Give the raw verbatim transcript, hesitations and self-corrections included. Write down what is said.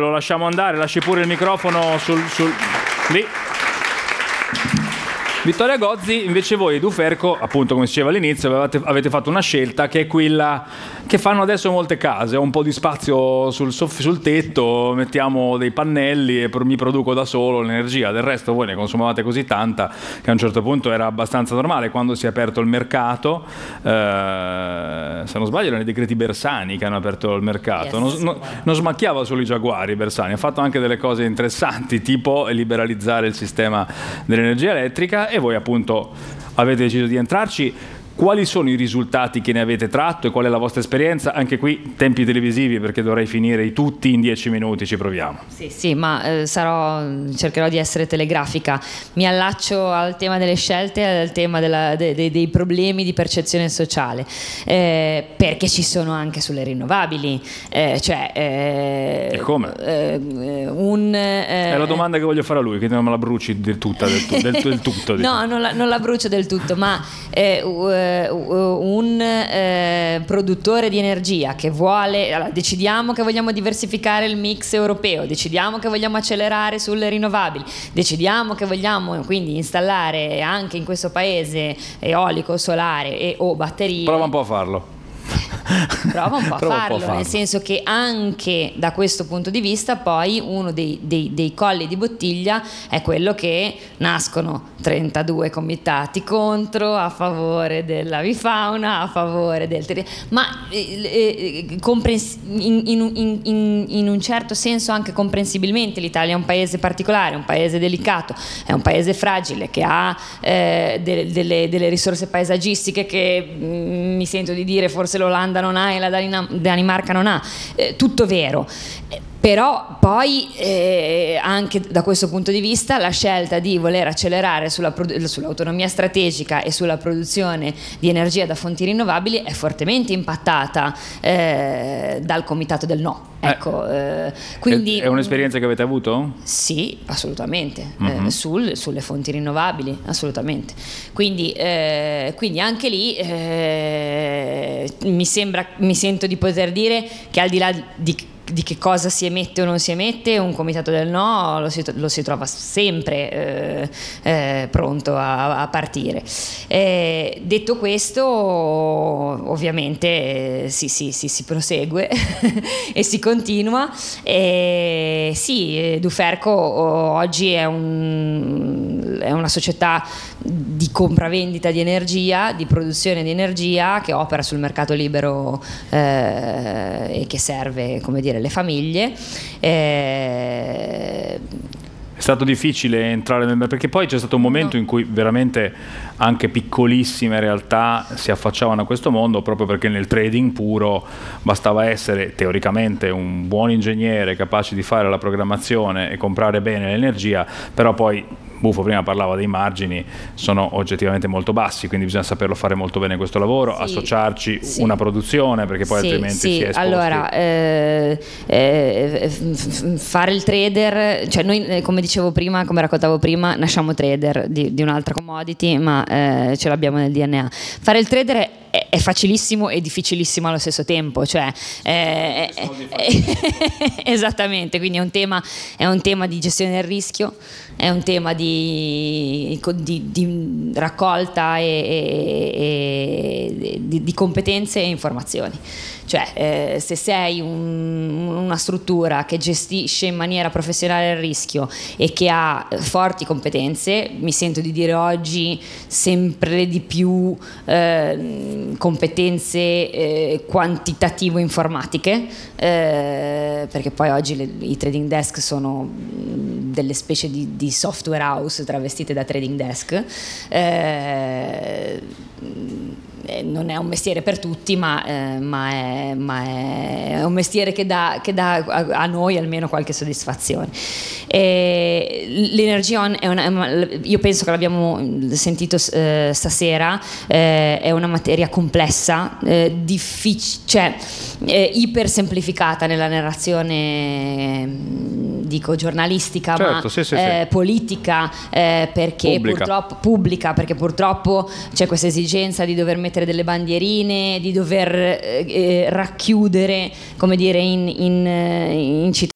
lo lasciamo andare, lasci pure il microfono sul, sul lì. Vittoria Gozzi, invece voi di Duferco, appunto come si diceva all'inizio, avete, avete fatto una scelta che è quella che fanno adesso molte case: ho un po' di spazio sul, sul tetto, mettiamo dei pannelli e mi produco da solo l'energia, del resto voi ne consumavate così tanta che a un certo punto era abbastanza normale. Quando si è aperto il mercato, eh, se non sbaglio erano i decreti Bersani che hanno aperto il mercato, yes. non, non, non smacchiava solo i giaguari Bersani, ha fatto anche delle cose interessanti, tipo liberalizzare il sistema dell'energia elettrica, e voi appunto avete deciso di entrarci. Quali sono i risultati che ne avete tratto e qual è la vostra esperienza? Anche qui tempi televisivi, perché dovrei finire tutti in dieci minuti, ci proviamo. Sì, sì, ma eh, sarò, cercherò di essere telegrafica. Mi allaccio al tema delle scelte e al tema della, de, de, dei problemi di percezione sociale, eh, perché ci sono anche sulle rinnovabili. Eh, cioè, eh, e come? Eh, un, eh, è la domanda che voglio fare a lui, che non me la bruci del, tutta, del, tu, del, del tutto. Diciamo. No, non la, non la brucio del tutto, ma eh, uh, un eh, produttore di energia che vuole, allora, decidiamo che vogliamo diversificare il mix europeo, decidiamo che vogliamo accelerare sulle rinnovabili, decidiamo che vogliamo quindi installare anche in questo paese eolico, solare e o batterie. Prova un po' a farlo. Prova un po' a farlo, un po' a farlo, nel senso che anche da questo punto di vista poi uno dei, dei, dei colli di bottiglia è quello che nascono trentadue comitati contro, a favore dell'avifauna, a favore del ter- ma eh, eh, comprens- in, in, in, in un certo senso anche comprensibilmente l'Italia è un paese particolare, un paese delicato, è un paese fragile che ha eh, de- delle, delle risorse paesaggistiche che mh, mi sento di dire forse l'Olanda non ha e la Danimarca non ha, eh, tutto vero. Però poi eh, anche da questo punto di vista la scelta di voler accelerare sulla, sull'autonomia strategica e sulla produzione di energia da fonti rinnovabili è fortemente impattata eh, dal comitato del no. Ecco, eh, quindi, è un'esperienza che avete avuto? Sì, assolutamente, mm-hmm. eh, sul, sulle fonti rinnovabili, assolutamente. Quindi, eh, quindi anche lì eh, mi sembra, mi sento di poter dire che al di là di di che cosa si emette o non si emette, un comitato del no lo si, lo si trova sempre eh, eh, pronto a, a partire. Eh, detto questo, ovviamente eh, sì, sì, sì, si prosegue e si continua. Eh, sì, Duferco oggi è, un, è una società di compravendita di energia, di produzione di energia, che opera sul mercato libero eh, e che serve, come dire, le famiglie. Eh... È stato difficile entrare nel, perché poi c'è stato un momento no. in cui veramente anche piccolissime realtà si affacciavano a questo mondo, proprio perché nel trading puro bastava essere teoricamente un buon ingegnere capace di fare la programmazione e comprare bene l'energia, però poi Buffo prima parlava dei margini, sono oggettivamente molto bassi, quindi bisogna saperlo fare molto bene questo lavoro, sì, associarci sì. una produzione, perché poi sì, altrimenti sì. si è esposti. Allora, eh, eh, fare il trader, cioè noi come dicevo prima, come raccontavo prima, nasciamo trader di, di un'altra commodity, ma eh, ce l'abbiamo nel D N A. Fare il trader è è facilissimo e difficilissimo allo stesso tempo, cioè eh, eh, eh, esattamente, quindi è un tema è un tema di gestione del rischio, è un tema di, di, di raccolta e, e, e di, di competenze e informazioni. Cioè eh, se sei un, una struttura che gestisce in maniera professionale il rischio e che ha forti competenze, mi sento di dire oggi sempre di più eh, competenze eh, quantitativo-informatiche, eh, perché poi oggi le, i trading desk sono delle specie di, di software house travestite da trading desk. eh, non è un mestiere per tutti, ma, eh, ma, è, ma è un mestiere che dà, che dà a, a noi almeno qualche soddisfazione. E l'energia on è una, io penso che l'abbiamo sentito eh, stasera, eh, è una materia complessa, eh, difficile, cioè eh, iper semplificata nella narrazione, dico giornalistica, certo, ma sì, sì, eh, sì. politica, eh, perché pubblica. purtroppo pubblica, perché purtroppo c'è questa esigenza di dover mettere delle bandierine, di dover eh, racchiudere, come dire, in, in, in città